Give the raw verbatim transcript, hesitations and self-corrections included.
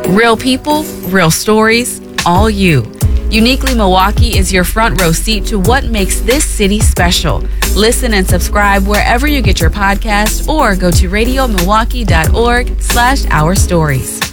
Real people, real stories, all you. Uniquely Milwaukee is your front row seat to what makes this city special. Listen and subscribe wherever you get your podcast or go to radio milwaukee dot org slash our stories.